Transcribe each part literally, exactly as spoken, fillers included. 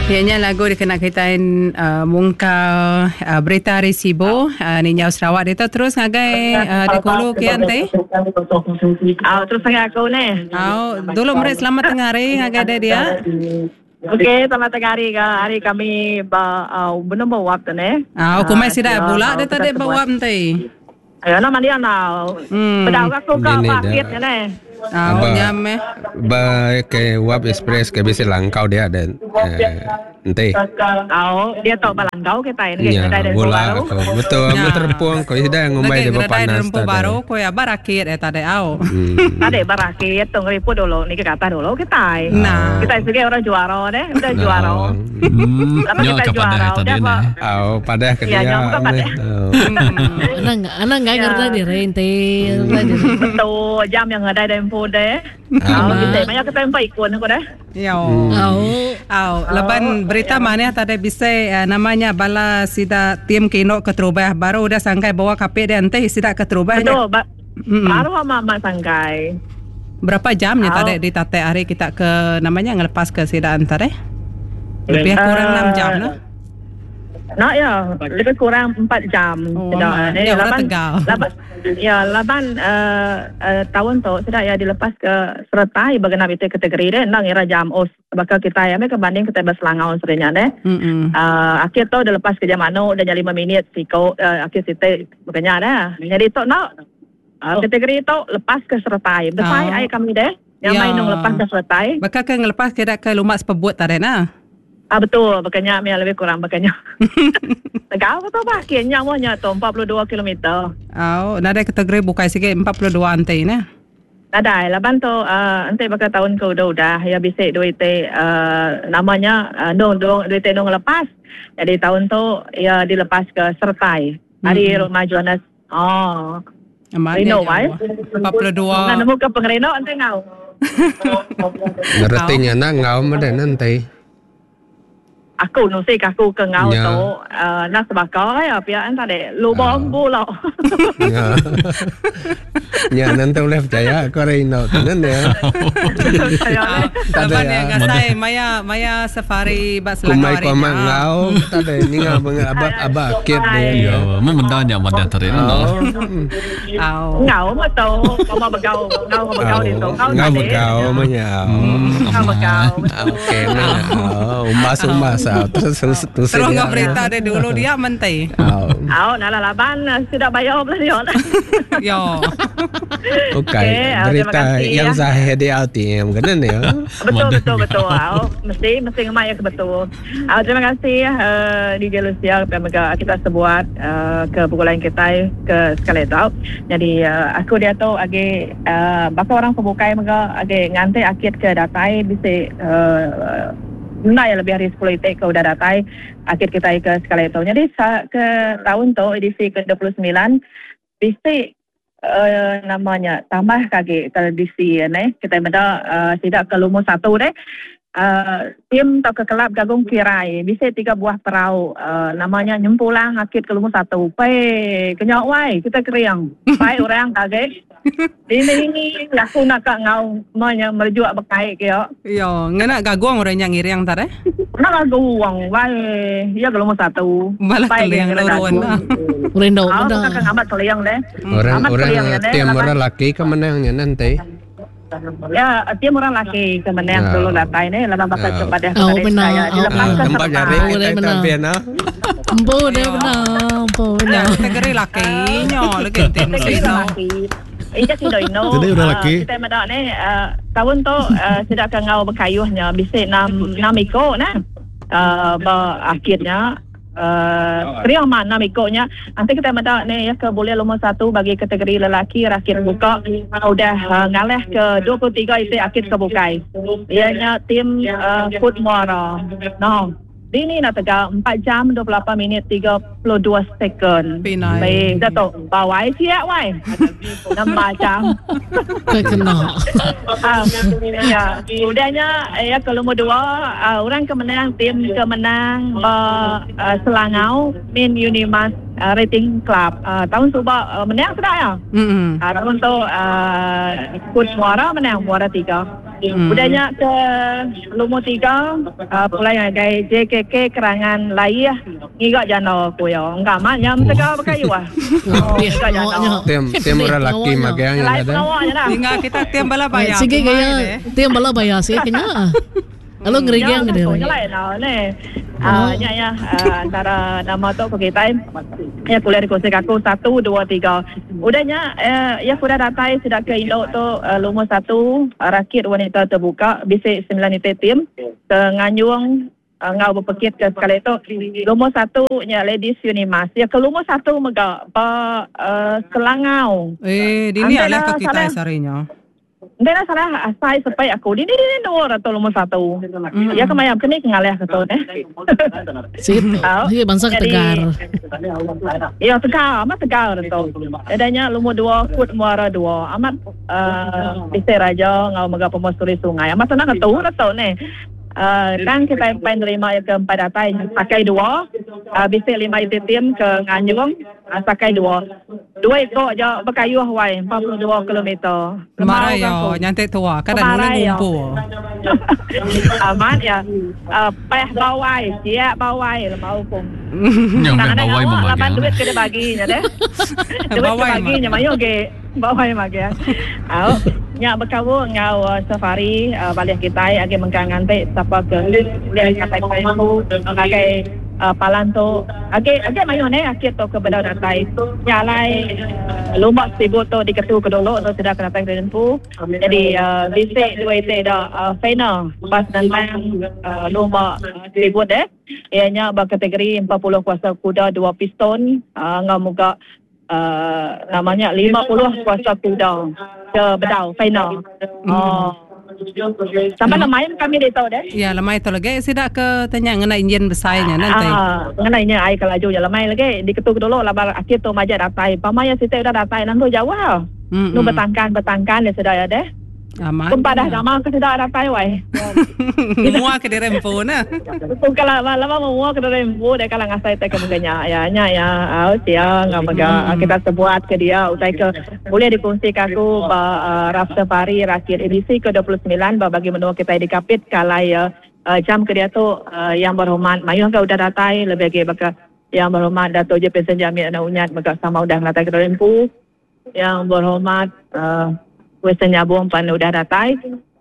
Ianya lagu dikenal kaitan uh, mungka uh, berita resibo uh, ni Nyau Sarawak dia terus ngagai uh, di Kulu kian teh. Au terus saya aku ni. Au dulu mereka selamat tengah hari ngagai dia dia. Okey, selamat tengah hari ka. Hari kami ba uh, benar bawa tu ni. Au kumai sida pula dia tadi bawa teh. Ayo nama dia now. Hmm. Pedau aku ke pakit ni. Au nyame. Ba ke wap express ke bisa langkau dia dan ente. Au dia tahu balangkau kita ini Ya, kita ada bola baru. ko. Betul, Ya. betul terpuang ko ida ngombai de panas rempu baru ko ya barakit eh tadi au. Tadi barakit tong riput dulu ni kata dulu kita. Nah. Kita sebagai orang juara deh, udah juara. Hmm. Lepas Nyo kita kepada juara, tadi udah ni. apa? Au padah ke Ya, dia. nyamuk padah. Anak anak nggak Ya. ngerti di rente. Betul, jam yang ada tempo deh. Au kita banyak ke tempo ikut aku deh. Yo. Au. Au leban berita mana tadi bisa uh, namanya bala sida tim kino keterubah baru udah sangkai bawa K P dia ente sida keterubahnya. Betul, ba- Mm-mm. baru mama sangkai. Berapa jamnya Au. tadi di tate hari kita ke namanya ngelepas ke sida antara? Lebih kurang Eh, enam jam lah. Nak ya, lebih kurang empat jam. Oh, Sudah. amat. Jadi Ya, orang laban, Tegal. laban, ya, laban uh, uh, tahun tu sudah ya dilepas ke sertai bagenap itu kategori deh. Nang ira jam os bakal kita ya mereka banding kita berselangau sebenarnya deh. Mm-mm. Uh, akhir tu dilepas ke jam mana dan lima minit siko uh, akhir situ makanya dah. Jadi tu nak uh, kategori tu lepas ke sertai. Depai Oh. ai kami deh. Yang Ya. main nung lepas ke sertai. Bakal ke ngelepas kira ke lumak sepebut tadi nah. Ah betul, makanya mi lebih kurang makanya. Tegak betul bah, kiannya monya tu empat puluh dua kilometer. Au, nada kategori bukai sikit empat puluh dua ante nah. Ada, laban tu uh, nanti bakal tahun ke udah-udah ya bisa duit teh uh, namanya uh, dong dong duit teh dong lepas. Jadi tahun tu ya dilepas ke Sertai. Hari Hmm. rumah Jonas. Oh. Amat Rino, dia, Mai. empat puluh dua. Nah, nemu ke pengreno nanti ngau. Ngertinya na ngau made nanti. Aku nusi aku ke ngau Ya. tu uh, nak sebagai apa ya entah deh lu bombu lo. Ya. Ya nanti boleh percaya ko rin no tanan ya. Laban ya. yang gasai maya maya safari bas Kumai langau hari. ko mang ngau tade ni nga bang aba aba kit de. Ya, memandanya pada tadi ni. Au. Ngau mà tu, kau mau begau, ngau mau begau di tu. Ngau begau manya. Ngau begau. Oke nah. Umas umas terus terus terus. Terus nggak berita dia dulu dia mentai. Au, nala laban sudah bayar belah dia. Yo. Oke, Okey, ah, terima berita kasih, yang ya. saya di A T M kan ya. Betul betul betul. Au, mesti mesti ngemai ya betul. Au, terima kasih uh, D J Lucia pemaga kita sebuat uh, ke bukulan kita ke sekali tu. Jadi uh, aku dia tu agi uh, bakal orang pembukai mega agi ngantai akhir ke datai bisa uh, Nah, yang lebih hari sepuluh itu ke udah datai akhir kita ke sekali itu. Jadi sa- ke tahun tu edisi ke dua puluh sembilan bisa uh, namanya tambah kaki tradisi ni kita benda uh, tidak ke lumur satu deh. Uh, tim atau ke kelab gagung kirai bisa tiga buah perahu uh, namanya nyempulang akhir ke lumur satu. Pai kenyok wai kita keriang. Pai orang kaget. Ini ini aku nak kat ngau manya merjuak bekai kaya. Yo, ngena gaguang orang yang iriang tadi. Nak aku uang wai ya ke lumur satu. Malah keliang luruan lah. Rendo Oh, benar. bukan amat keliang deh. Orang Amat orang keliang ya, deh. tiap Lapan- orang laki kemenangnya nanti. Ya, tiap orang laki kemenang Ya. dulu datai ni lapan bakal Ya. kepada Oh, kepada benar. saya. Oh, Dilepas ke Nampak serta. jari Oh, kita benar. tapi na. Empu dia benar. Empu benar. Kategori lakinya lagi tim Kita sino. lelaki. Ija si Doino. Jadi udah ah, laki. Kita medak ni ah, tahun tu ah, sudah ke ngau berkayuhnya bisa enam enam ikut nah. Uh, akhirnya uh, Kriang mana mikoknya nanti kita medak ni ya ke boleh lumur satu bagi kategori lelaki rakyat buka udah uh, ngalih ke dua puluh tiga itu akhir kebukai ianya tim uh, Food Muara no ini nak tegak empat jam dua puluh lapan minit tiga puluh dua second. Pinai. Baik, Datuk. Bawai siap wai. enam jam. Terkena. Ah, ya, udahnya ya ke lumur dua uh, orang kemenang tim kemenang uh, uh, Selangau Min Unimas uh, Rating Club uh, tahun suba uh, menang sudah ya. Hmm. Uh, tahun tu uh, Food Muara menang Muara tiga. Hmm. Udahnya ke Lumur tiga, uh, pulai ngagai J K K kerangan layah. Ngigak jana aku ya. Enggak mak nyam tegak pakai wah. Oh, ngigak jana. Tiam tiam orang laki magang yang Lain ada. penawaknya dah. Tinggal kita tiam bala bayar. Sige Kumai kaya deh. tiang bala bayar sige kanya. Alo ngerigang Ya, dia. aku nyalai nah ni. Ah, nya ya ah, antara nama tu aku kita ya kuliah di kursi aku satu dua tiga. Udahnya eh, ya kuda datai sudah ke Indo tu uh, Lumur satu rakit wanita terbuka bisik sembilan itu tim ke Nganyuang uh, ngau berpekit ke sekali tu Lumur satu nya Ladies Unimas ya ke Lumur satu mega pa uh, Selangau. Eh, dini Antara alih ke kita salah. sarinya. Dia nak salah asai sampai aku di di di dua atau Lumur satu. Ya kemayam kini ngalih ke tu eh. Sige. Tahu. Sige bangsa Jadi, Tegar. Ya Tegar, amat Tegar tu. Adanya Lumur dua, Kut Muara dua. Amat uh, Bisai Raja ngau mega pemasuri sungai. Amat senang tu tu ni. Uh, kan kita pengen terima ke empat datai pakai dua uh, bisik lima itu tim ke Nganyung uh, pakai dua dua ekor je berkayuh wai empat puluh dua kilometer Marai yo nyantai tua. Kadang mulai ngumpul. Amat ya uh, peh bawai siap bawai lemau pun Yang main bawai lapan memagang. duit kena bagi nya deh. Duit kena Bawai bagi nya mayo ke bawai mage. Au nya berkawu ngau uh, safari uh, balik kita agi mengkangan te siapa ke lihat kata aku ngagai uh, palan tu agi agi mayo ne akhir tu ke bedau datai nyalai uh, lombak sibuk tu diketu ke dulu tu sudah kena tang rempu. Jadi uh, bisik dua itu dah uh, final pas dan uh, lombak uh, sibuk deh. Ianya berkategori empat puluh kuasa kuda dua piston uh, ngau muka uh, namanya lima puluh kuasa kuda ke bedau final. Oh. Sampai nama yang kami dia tahu deh. Ya, lemai tu lagi sidak ke tanya mengenai injin besarnya nanti. Ah, mengenainya ai kelaju je lemai lagi diketuk dulu labar akhir tu majak datai. Pamaya sita udah datai nang tu Jawa. Mm, Nu mm. betangkan betangkan dia sudah ya deh. Aman. Kumpa dah nama ke sudah datai wai. Semua ke dirempo na. Tu kalau lama mau ke rembu dia kalau ngasai tak kemungkinan ya nya ya au sia ngamaga kita sebuat ke dia utai ke boleh dikongsi ke aku ba uh, Raf Safari rakit edisi ke dua puluh sembilan ba bagi menua kita di kapit kalai uh, jam ke dia tu uh, yang berhormat mayu ke udah datai lebih lagi baka yang berhormat Dato' J P Senjami anak unyat maka sama udah datai ke rempu yang berhormat uh, Western Nyabung pan udah datai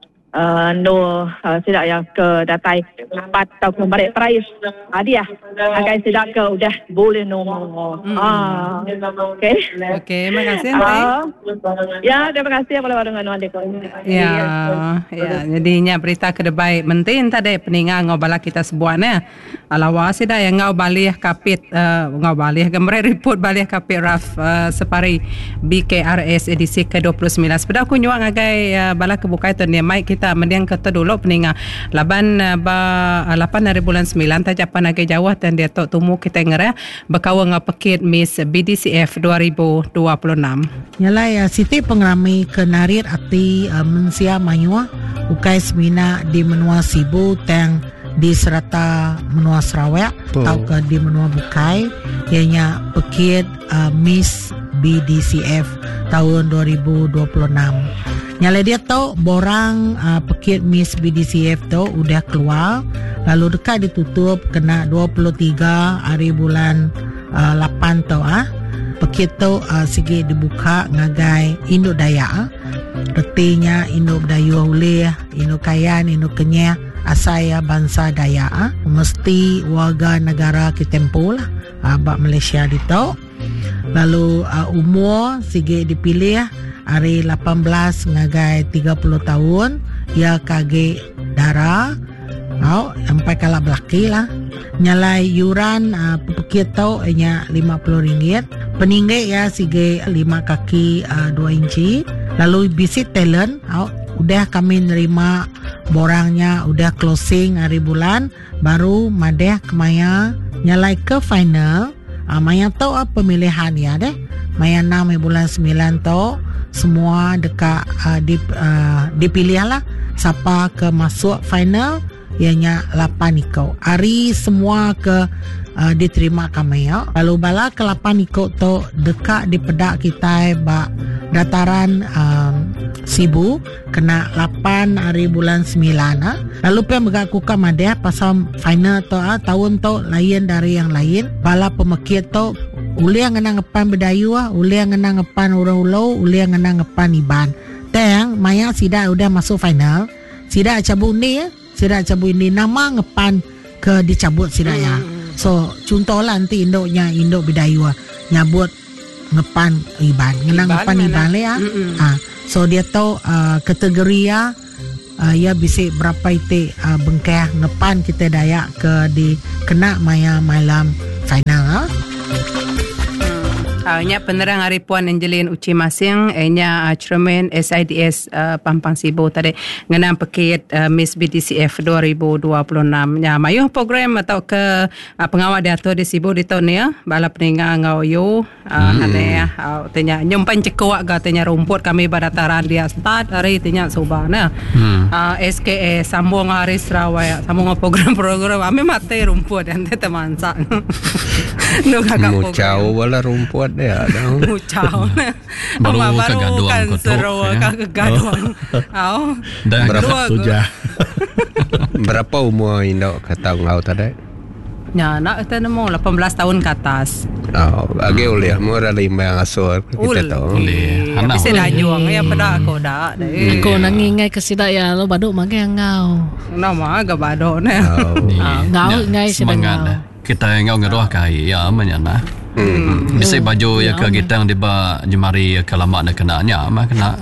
uh, no uh, sidak yang ke datai empat atau kembali price hadiah akan sidak ke udah boleh nombor Hmm. ah okey Okey, makasih nanti. ah ya terima kasih pada warung anu adik Ya, ya, jadinya berita kedebai mentin tadi peninga ngau bala kita sebuahnya. Alawa sida yang ngau balih kapit uh, ngau balih gambar report balih kapit Raf uh, Safari B K R S edisi ke dua puluh sembilan. Sepeda aku nyuak ngagai uh, bala kebukai tu ni mai kita mendiang kata dulu peninga laban uh, ba uh, lapan hari bulan sembilan tajapan ngagai Jawa dan dia tok tumu kita ngere bakawa ngau pekit Miss B D C F dua ribu dua puluh enam. Nyala ya Siti pengrami kenarir ati uh, mensia mayua ukai semina di menua Sibu tang di serata menua Sarawak Oh. atau ke di menua Bukai ianya pekit uh, Miss B D C F tahun dua ribu dua puluh enam. Nyala dia tahu borang uh, pekit Miss B D C F tu udah keluar lalu dekat ditutup kena dua puluh tiga hari bulan uh, lapan tu ah. Pekit tu uh, sigi dibuka ngagai induk Dayak. Retinya induk Dayu Hulih, induk Kayan, induk Kenyah, asaya bangsa Dayak. Mesti warga negara Kitempo lah. Uh, bak Malaysia ditau. Lalu uh, umur sigi dipilih hari lapan belas ngagai tiga puluh tahun. Ia kage darah. Oh, sampai kalah belaki lah. Nyalai yuran uh, pepekit tau hanya lima puluh ringgit. Peninggai ya sige lima kaki uh, dua inci. Lalu visit talent, oh, udah kami nerima borangnya, udah closing hari bulan, baru madeh kemaya nyalai ke final. Uh, maya tau uh, pemilihan ya deh. Maya enam bulan sembilan tau semua dekat uh, dip, uh, dipilih lah siapa ke masuk final. Ianya lapan ikut. Hari semua ke uh, diterima kami ya. Lalu bala ke lapan ikut tu dekat di pedak kita bak dataran um, Sibu kena lapan hari bulan sembilan ah. Lalu pe megak kuka madeh pasal final tu ah tahun tu lain dari yang lain. Bala pemekit tu uli yang ngena ngepan bedayu ah, uli yang ngena ngepan ulau-ulau, uli yang ngena ngepan iban. Teng maya sida udah masuk final. Sida cabut ni, sida cabut ini nama ngepan ke dicabut sida ya. So contoh lah nanti indoknya indok bedayu ah nyabut ngepan iban, ngena ngepan iban le ah. Ah. So dia tahu uh, kategori ya uh, ya bisa berapa itu uh, bengkeh ngepan kita dayak ke di kena maya malam final. Uh, nya penerang hari Puan Angeline Uci Masing, nya uh, Chairman S I D S uh, Pampang Sibu tadi ngenam paket uh, Miss B D C F dua ribu dua puluh enam. Nya mayuh program atau ke uh, pengawal dato di Sibu di tahun ni ya, bala peninga ngau yo uh, hmm. ane ya, uh, tanya nyumpan cekuak ga tanya rumput kami badataran dia start hari tanya subana. Hmm. Uh, S K E sambung hari Sarawak, sambung program-program ame mate rumput ante teman sak. No kakak program. Mucau wala rumput dia dah. Mucau. Baru kegaduhan kan seru kan kegaduhan. Au. Dah berapa sudah. Berapa umur indok kata ngau tadi? Ya, nak kata nemo lapan belas tahun ke atas. Oh, agi ulih mu ra lima yang asur kita tahu. Ulih. Anak. Bisa dah juang ya pada aku dah. Kau nangingai ke sida ya lo baduk magai ngau. Nama agak baduk ne. Ngau ngai sida ngau. Kita ngau ngeroh kai ya menyana. Hmm. Bisa baju ya ke kita yang diba jemari ke lama nak kenanya mah kena.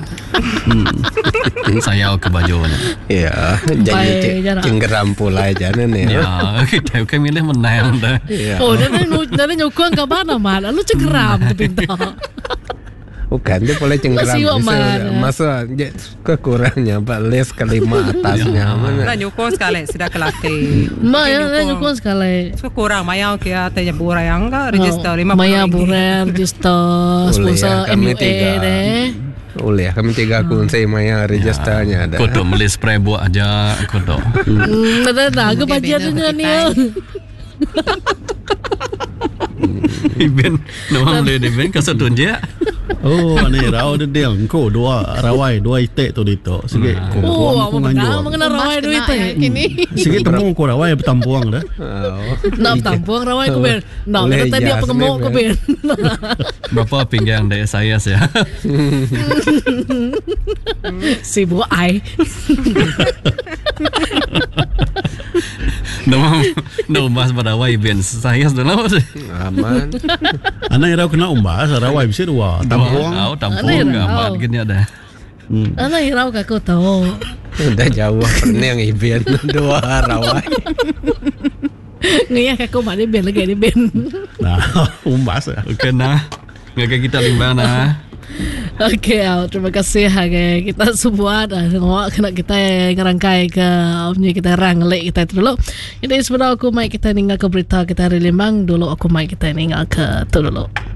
Saya ke bajunya. Ya, jadi cenggeram pula aja ni. Ya, kita kan milih menang dah. Oh, dah dah nyokong ke mana mah? Lalu cenggeram tu pintu. Bukan, dia boleh cenggeram. Masa kekurangnya les kelima atasnya mana? Nah nyukong sekali sudah kelaki. Maya dah nyukong sekali. So kurang maya kia tanya bura yang ka register lima puluh. Maya bura register sponsor M U A deh. Boleh, kami tiga kunci maya registernya ada. Kodo beli spray buat aja kodo. Hmm, ada dah ke bajarnya ni. Iben, nama boleh Iben kasut tunjuk. Oh, ni rau dia dia engkau dua rawai dua itek tu dito. Sikit kau oh, apa mengenal mengenal rawai dua itek ini. Sikit temu kau rawai bertampuang dah. Nak tampuang rawai kau ber. Nak kata dia pengemuk kau ber. Berapa pinggang dari saya saya. Si buat ai. Nama nama mas pada rawai Ben saya sudah lama sih. Aman. Anak rau kena umbas rawai bisa dua. Tampuang. Oh, tampuang amat gini ada. Anak rau kau tahu. Dah jauh pernah yang Iben dua rawai. Ngaya kau mana Ben lagi ni Ben. Nah, umbas. Okey nah. Ngak kita limbana. Okey, terima kasih haga kita semua dah ngawak kena kita ngerangkai ke punya kita ranglek kita itu dulu. Jadi sebenarnya aku mai kita ningal ke berita kita Rilembang dulu aku mai kita ningal ke tu dulu.